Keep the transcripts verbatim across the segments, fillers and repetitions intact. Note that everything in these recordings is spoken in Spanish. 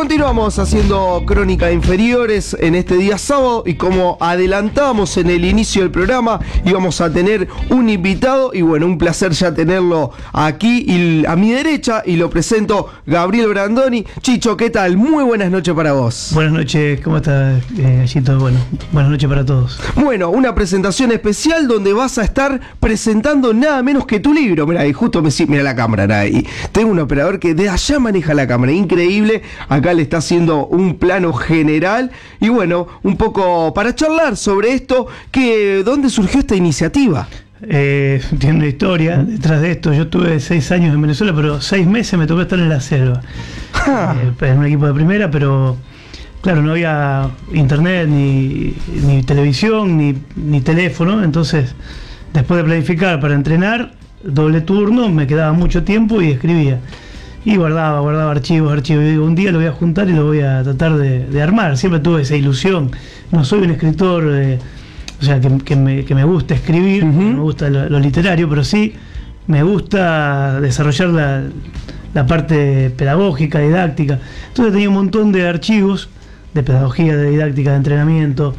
Continuamos haciendo Crónica de Inferiores en este día sábado y como adelantábamos en el inicio del programa íbamos a tener un invitado y bueno, un placer ya tenerlo aquí y a mi derecha y lo presento Gabriel Brandoni. Chicho, ¿qué tal? Muy buenas noches para vos. Buenas noches, ¿cómo estás, eh, Gallito? Bueno, buenas noches para todos. Bueno, una presentación especial donde vas a estar presentando nada menos que tu libro. Mira, y justo me mira la cámara, ahí. Tengo un operador que de allá maneja la cámara, increíble. Acá le está haciendo un plano general y bueno, un poco para charlar sobre esto, que ¿dónde surgió esta iniciativa? Eh, tiene una historia detrás de esto. Yo tuve seis años en Venezuela, pero seis meses me tocó estar en la selva. Ah. Eh, en un equipo de primera, pero claro, no había internet, ni, ni televisión, ni, ni teléfono. Entonces, después de planificar para entrenar, doble turno, me quedaba mucho tiempo y escribía. Y guardaba, guardaba archivos, archivos. Y digo, un día lo voy a juntar y lo voy a tratar de, de armar. Siempre tuve esa ilusión. No soy un escritor, eh, o sea, que, que, me, que me gusta escribir, uh-huh. me gusta lo, lo literario, pero sí me gusta desarrollar la, la parte pedagógica, didáctica. Entonces tenía un montón de archivos de pedagogía, de didáctica, de entrenamiento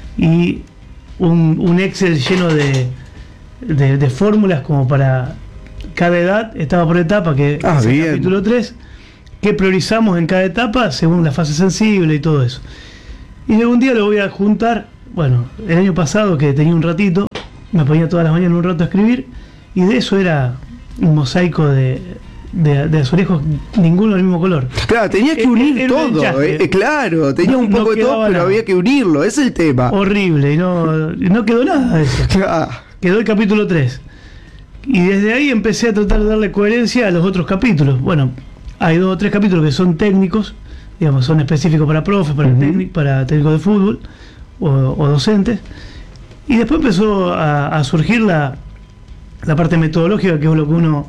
y un, un Excel lleno de, de, de fórmulas como para... Cada edad estaba por etapa, que ah, es el bien. capítulo tres, que priorizamos en cada etapa según la fase sensible y todo eso. Y algún día lo voy a juntar. Bueno, el año pasado, que tenía un ratito, me ponía todas las mañanas un rato a escribir, y de eso era un mosaico de, de, de azulejos, ninguno del mismo color. Claro, tenía que unir eh, todo, eh, claro, tenía no, un poco no de todo, pero nada. Había que unirlo, ese es el tema. Horrible, y no, no quedó nada de eso. Ah. Quedó el capítulo tres. Y desde ahí empecé a tratar de darle coherencia a los otros capítulos. Bueno, hay dos o tres capítulos que son técnicos, digamos, son específicos para profes, para, uh-huh. técnic, para técnicos de fútbol o, o docentes. Y después empezó a, a surgir la, la parte metodológica, que es lo que uno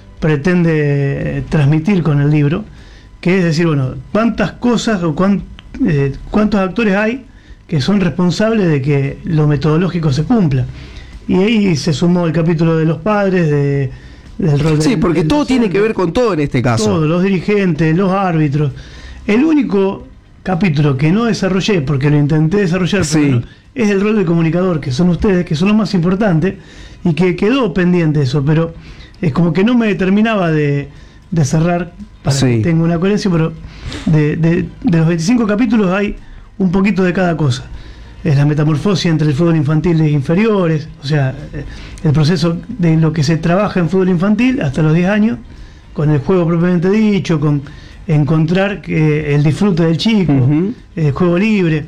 pretende transmitir con el libro, que es decir, bueno, cuántas cosas o cuánt, eh, cuántos actores hay que son responsables de que lo metodológico se cumpla. Y ahí se sumó el capítulo de los padres, de, del rol Sí, del, porque del todo docente, tiene que ver con todo en este caso. Todos, los dirigentes, los árbitros. El único capítulo que no desarrollé, porque lo intenté desarrollar, sí. pero no, es el rol del comunicador, que son ustedes, que son los más importantes, y que quedó pendiente eso, pero es como que no me determinaba de, de cerrar para sí. que tenga una coherencia, pero de, de, de los veinticinco capítulos hay un poquito de cada cosa. Es la metamorfosis entre el fútbol infantil e inferiores, o sea, el proceso de lo que se trabaja en fútbol infantil hasta los diez años, con el juego propiamente dicho, con encontrar que el disfrute del chico, uh-huh. el juego libre.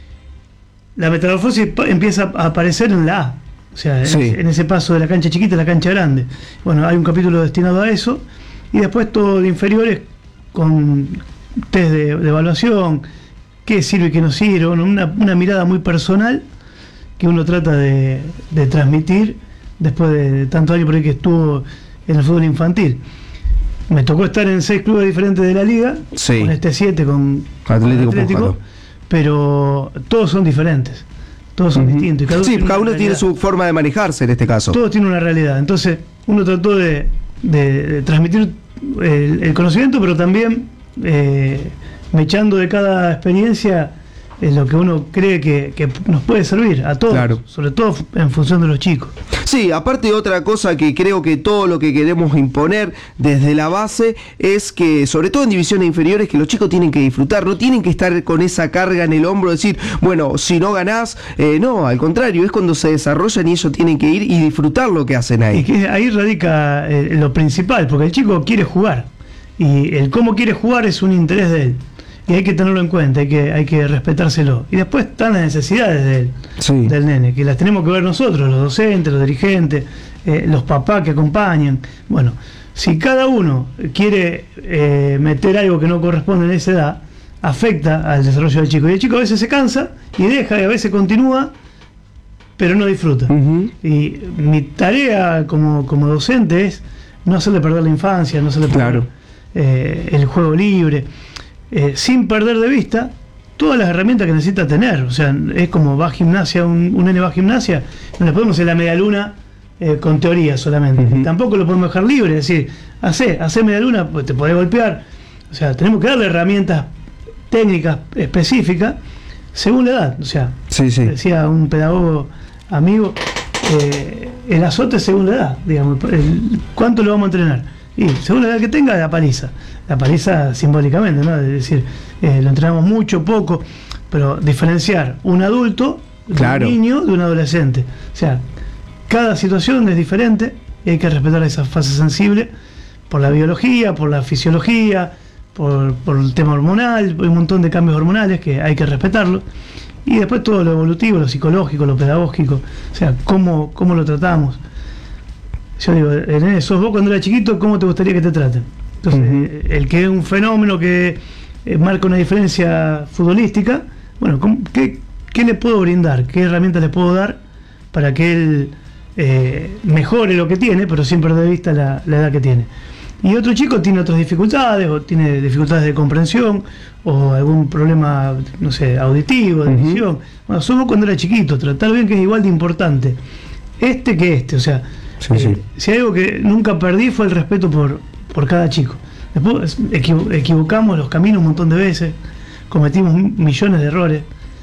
La metamorfosis empieza a aparecer en la A, o sea, sí. en, en ese paso de la cancha chiquita a la cancha grande. Bueno, hay un capítulo destinado a eso, y después todo de inferiores con test de, de evaluación, qué sirve y qué no sirve, una, una mirada muy personal que uno trata de, de transmitir después de tantos años por ahí que estuvo en el fútbol infantil. Me tocó estar en seis clubes diferentes de la liga, sí. con este siete, con Atlético, con Atlético pero todos son diferentes, todos son uh-huh. distintos. Y cada sí, cada uno tiene su forma de manejarse en este caso. Todos tienen una realidad, entonces uno trató de, de, de transmitir el, el conocimiento, pero también... Eh, echando de cada experiencia es lo que uno cree que, que nos puede servir a todos, claro. sobre todo en función de los chicos. Sí, aparte otra cosa que creo que todo lo que queremos imponer desde la base es que, sobre todo en divisiones inferiores, que los chicos tienen que disfrutar, no tienen que estar con esa carga en el hombro, decir, bueno, si no ganás, eh, no, al contrario, es cuando se desarrollan y ellos tienen que ir y disfrutar lo que hacen ahí. Y que ahí radica eh, lo principal, porque el chico quiere jugar, y el cómo quiere jugar es un interés de él. Y hay que tenerlo en cuenta, hay que, hay que respetárselo. Y después están las necesidades de él, sí. del nene, que las tenemos que ver nosotros, los docentes, los dirigentes, eh, los papás que acompañan. Bueno, si cada uno quiere eh, meter algo que no corresponde en esa edad, afecta al desarrollo del chico. Y el chico a veces se cansa y deja, y a veces continúa, pero no disfruta. Uh-huh. Y mi tarea como, como docente es no hacerle perder la infancia, no hacerle perder claro. eh, el juego libre. Eh, sin perder de vista todas las herramientas que necesita tener. O sea, es como va a gimnasia, un, un nene va a gimnasia, no le podemos hacer la media luna eh, con teoría solamente. Uh-huh. Tampoco lo podemos dejar libre, es decir, hace, hace media luna, pues te podés golpear. O sea, tenemos que darle herramientas técnicas específicas según la edad. O sea, sí, sí. decía un pedagogo amigo, eh, el azote según la edad, digamos, el, ¿cuánto lo vamos a entrenar? Y según la edad que tenga, la paliza. La paliza simbólicamente, ¿no? Es decir, eh, lo entrenamos mucho, poco, pero diferenciar un adulto de claro. un niño de un adolescente. O sea, cada situación es diferente y hay que respetar esa fase sensible por la biología, por la fisiología, por, por el tema hormonal, hay un montón de cambios hormonales que hay que respetarlo. Y después todo lo evolutivo, lo psicológico, lo pedagógico, o sea, cómo, cómo lo tratamos. Yo digo, nene, sos vos cuando eras chiquito, ¿cómo te gustaría que te traten? Entonces, uh-huh. el que es un fenómeno que eh, marca una diferencia futbolística, bueno, ¿qué, qué le puedo brindar? ¿Qué herramientas le puedo dar para que él eh, mejore lo que tiene, pero sin perder de vista la, la edad que tiene? Y otro chico tiene otras dificultades, o tiene dificultades de comprensión, o algún problema, no sé, auditivo, de visión. Uh-huh. Bueno, somos cuando era chiquito, tratar bien que es igual de importante este que este, o sea, sí, eh, sí. si hay algo que nunca perdí fue el respeto por, por cada chico. Después equivo- equivocamos los caminos un montón de veces, cometimos millones de errores,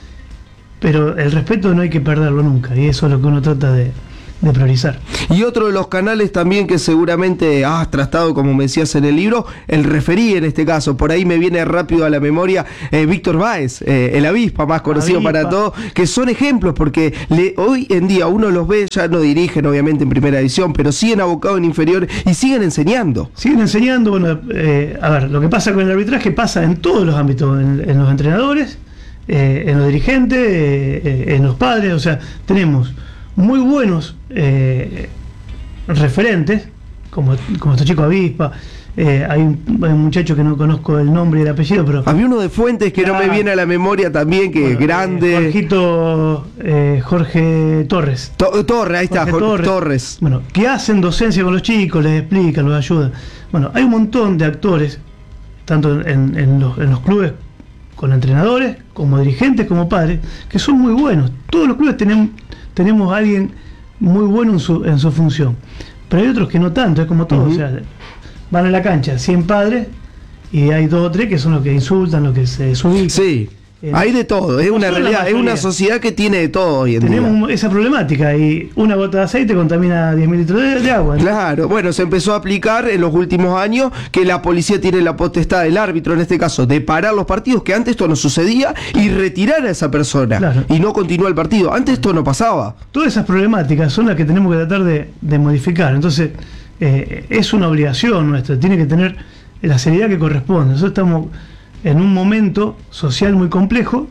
pero el respeto no hay que perderlo nunca, y eso es lo que uno trata de, de priorizar. Y otro de los canales también que seguramente has tratado, como me decías en el libro, el referí en este caso, por ahí me viene rápido a la memoria eh, Víctor Báez, eh, el avispa más conocido avispa. Para todos, que son ejemplos porque le, hoy en día uno los ve, ya no dirigen obviamente en primera división, pero siguen abocados en inferior y siguen enseñando. Siguen enseñando, bueno, eh, a ver, lo que pasa con el arbitraje pasa en todos los ámbitos, en, en los entrenadores, eh, en los dirigentes, eh, eh, en los padres, o sea, tenemos muy buenos eh, referentes, como, como este chico Avispa. Eh, hay, un, hay un muchacho que no conozco el nombre y el apellido, pero había uno de Fuentes que ah, no me viene a la memoria también, que bueno, es grande. Eh, Jorgito, eh, Jorge Torres. To- Torres, ahí está, Jorge Torres. Torres. Bueno, que hacen docencia con los chicos, les explican, los ayudan. Bueno, hay un montón de actores, tanto en, en, los, en los clubes, con entrenadores, como dirigentes, como padres, que son muy buenos. Todos los clubes tenemos tenemos a alguien muy bueno en su, en su función, pero hay otros que no tanto, es como todo, uh-huh. o sea, van a la cancha cien padres y hay dos o tres que son los que insultan, los que se desubican. Sí, eh, hay de todo, es no una realidad, es una sociedad que tiene de todo hoy en Tenemos día. Tenemos esa problemática y una gota de aceite contamina diez mil litros de, de agua, ¿no? Claro, bueno, se empezó a aplicar en los últimos años que la policía tiene la potestad del árbitro, en este caso, de parar los partidos, que antes esto no sucedía, y retirar a esa persona, claro. y no continúa el partido. Antes esto no pasaba. Todas esas problemáticas son las que tenemos que tratar de, de modificar. Entonces, eh, es una obligación nuestra, tiene que tener la seriedad que corresponde. Nosotros estamos en un momento social muy complejo.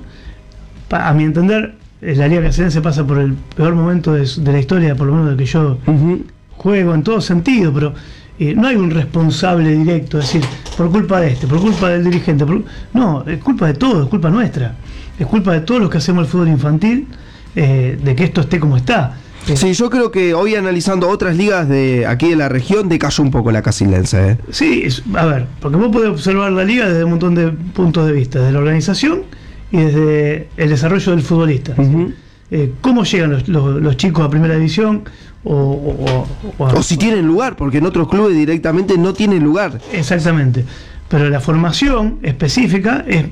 Pa, a mi entender, la Liga Cacerense pasa por el peor momento de, de la historia, por lo menos del que yo uh-huh. juego en todo sentido, pero eh, no hay un responsable directo, es decir, por culpa de este, por culpa del dirigente, por, no, es culpa de todos, es culpa nuestra, es culpa de todos los que hacemos el fútbol infantil, eh, de que esto esté como está. Sí, yo creo que hoy analizando otras ligas de aquí de la región decayó un poco la Casildense. ¿eh? Sí, es, a ver, porque vos podés observar la liga desde un montón de puntos de vista, desde la organización y desde el desarrollo del futbolista. Uh-huh. eh, ¿Cómo llegan los, los, los chicos a primera división? O, o, o, a, o si tienen lugar, porque en otros clubes directamente no tienen lugar. Exactamente, pero la formación específica es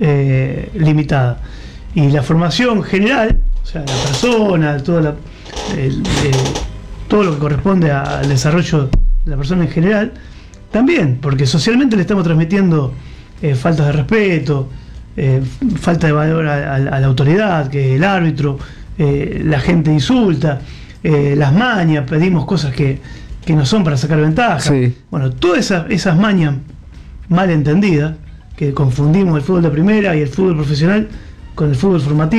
eh, limitada. Y la formación general, o sea, la persona, toda la... El, el, todo lo que corresponde a, al desarrollo de la persona en general, también, porque socialmente le estamos transmitiendo eh, faltas de respeto, eh, falta de valor a, a, a la autoridad, que el árbitro, eh, la gente insulta, eh, las mañas, pedimos cosas que, que no son para sacar ventaja. Sí. Bueno, todas esas, esas mañas mal entendidas, que confundimos el fútbol de primera y el fútbol profesional con el fútbol formativo.